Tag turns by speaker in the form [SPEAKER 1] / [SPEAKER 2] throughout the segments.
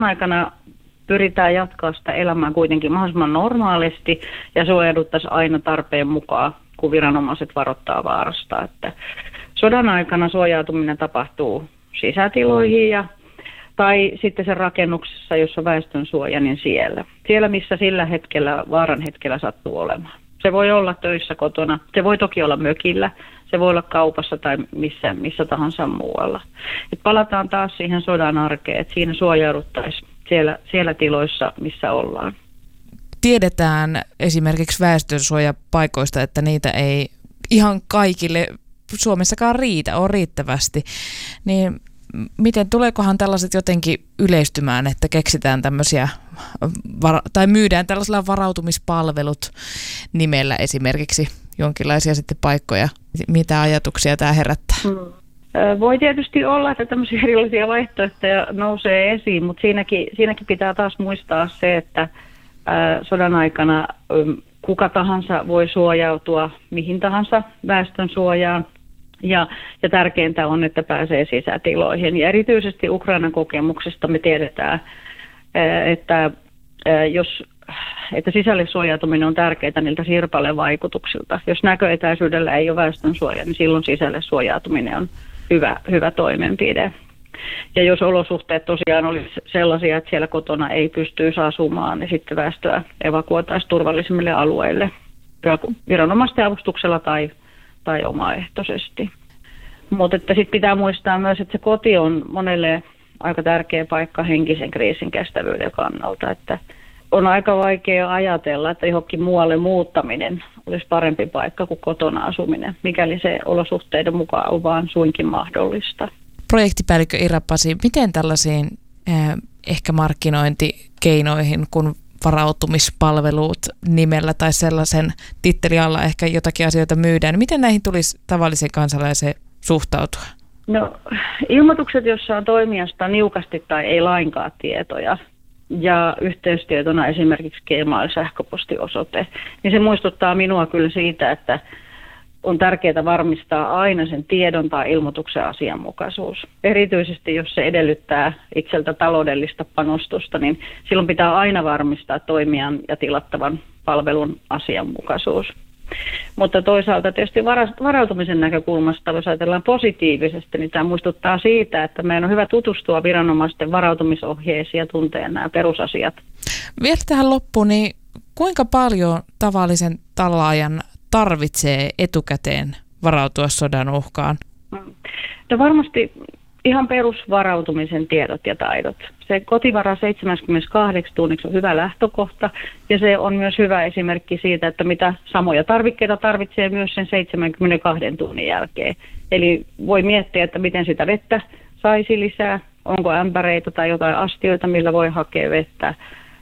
[SPEAKER 1] aikana pyritään jatkaa sitä elämää kuitenkin mahdollisimman normaalisti ja suojauduttaisiin aina tarpeen mukaan, kun viranomaiset varoittaa vaarasta. Että sodan aikana suojautuminen tapahtuu sisätiloihin tai sitten sen rakennuksessa, jossa on väestönsuoja, niin siellä, missä sillä hetkellä, vaaran hetkellä sattuu olemaan. Se voi olla töissä kotona, se voi toki olla mökillä, se voi olla kaupassa tai missä tahansa muualla. Et palataan taas siihen sodan arkeen, että siinä suojauduttaisiin siellä tiloissa, missä ollaan.
[SPEAKER 2] Tiedetään esimerkiksi väestönsuojapaikoista, että niitä ei ihan kaikille Suomessakaan ole riittävästi. Niin miten tuleekohan tällaiset jotenkin yleistymään, että keksitään tämmöisiä tai myydään tällaisilla varautumispalvelut nimellä esimerkiksi jonkinlaisia sitten paikkoja? Mitä ajatuksia tämä herättää?
[SPEAKER 1] Voi tietysti olla, että tämmöisiä erilaisia vaihtoehtoja nousee esiin, mutta siinäkin pitää taas muistaa se, että sodan aikana kuka tahansa voi suojautua mihin tahansa väestönsuojaan. Ja tärkeintä on, että pääsee sisätiloihin. Ja erityisesti Ukrainan kokemuksesta me tiedetään, että sisälle suojautuminen on tärkeää niiltä sirpalevaikutuksilta. Jos näköetäisyydellä ei ole väestönsuoja, niin silloin sisälle suojautuminen on hyvä toimenpide. Ja jos olosuhteet tosiaan olisi sellaisia, että siellä kotona ei pystyisi asumaan, niin sitten väestöä evakuoitaisiin turvallisemmille alueille viranomaisten avustuksella tai omaehtoisesti. Mutta sitten pitää muistaa myös, että se koti on monelle aika tärkeä paikka henkisen kriisin kestävyyden kannalta. Että on aika vaikea ajatella, että johonkin muualle muuttaminen olisi parempi paikka kuin kotona asuminen, mikäli se olosuhteiden mukaan on vaan suinkin mahdollista.
[SPEAKER 2] Projektipäällikkö Ira Pasi, miten tällaisiin ehkä markkinointikeinoihin, kun varautumispalvelut nimellä tai sellaisen tittelin alla ehkä jotakin asioita myydään, miten näihin tulisi tavallisen kansalaisen suhtautua?
[SPEAKER 1] No, ilmoitukset, joissa on toimijasta niukasti tai ei lainkaan tietoja ja yhteystietona esimerkiksi Gmail-sähköpostiosoite, niin se muistuttaa minua kyllä siitä, että on tärkeää varmistaa aina sen tiedon tai ilmoituksen asianmukaisuus. Erityisesti jos se edellyttää itseltä taloudellista panostusta, niin silloin pitää aina varmistaa toimijan ja tilattavan palvelun asianmukaisuus. Mutta toisaalta tietysti varautumisen näkökulmasta, jos ajatellaan positiivisesti, niin tämä muistuttaa siitä, että meidän on hyvä tutustua viranomaisten varautumisohjeisiin ja tuntea nämä perusasiat.
[SPEAKER 2] Vielä tähän loppuun, niin kuinka paljon tavallisen tallaajan tarvitsee etukäteen varautua sodan uhkaan?
[SPEAKER 1] No varmasti ihan perusvarautumisen tiedot ja taidot. Se kotivara 78 tunniksi on hyvä lähtökohta ja se on myös hyvä esimerkki siitä, että mitä samoja tarvikkeita tarvitsee myös sen 72 tunnin jälkeen. Eli voi miettiä, että miten sitä vettä saisi lisää, onko ämpäreitä tai jotain astioita, millä voi hakea vettä,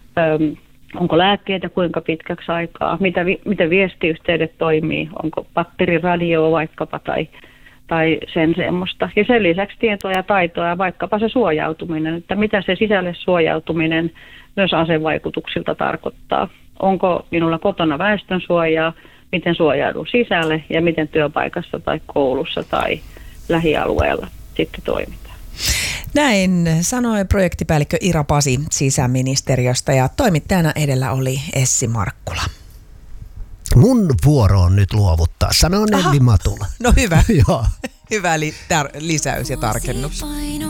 [SPEAKER 1] onko lääkkeitä kuinka pitkäksi aikaa, miten viestiyhteydet toimii, onko batteriradioa vaikkapa tai sen semmoista. Ja sen lisäksi tietoa ja taitoa ja vaikkapa se suojautuminen, että mitä se sisälle suojautuminen myös asevaikutuksilta tarkoittaa. Onko minulla kotona väestönsuojaa, miten suojaudun sisälle ja miten työpaikassa tai koulussa tai lähialueella sitten toimitaan.
[SPEAKER 3] Näin sanoi projektipäällikkö Ira Pasi sisäministeriöstä ja toimittajana edellä oli Essi Markkula.
[SPEAKER 4] Mun vuoro on nyt luovuttaa. Sanoo Nelli Matula.
[SPEAKER 3] No hyvä.
[SPEAKER 4] Joo.
[SPEAKER 3] Hyvä lisäys ja tarkennus.